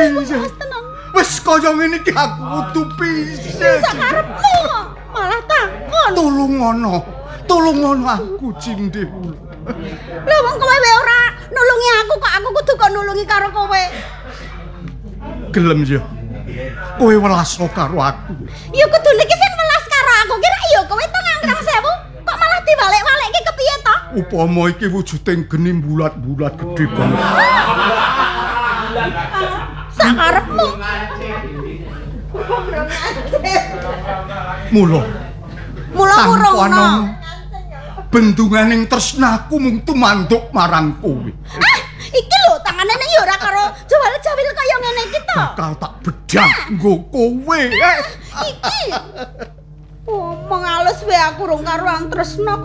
piye? tenang. Wis kaya ngene iki aku kudu piye? Sakarepmu malah takon. Tulung ngono aku Cindhe. Lha wong kowe wae ora nulungi aku kok aku kudu kok nulungi karo kowe. Gelem ya. Kowe welas karo aku. Ya kudune iki sing welas karo aku kira ya kowe to ngangkrang sewu kok malah dibalik-balikke kepiye to? Upama iki wujuding geni bulat-bulat gedhe banget. Sakarepmu. Mula Ngurungno. Bendunganing tresnaku mung tumanduk marang kowe. Iki lho tangane ning ya ora karo jawil-jawil kaya ngene iki to. Bakal tak bedah nggo kowe. Iki. Omong alus wae aku rung karo ang tresna.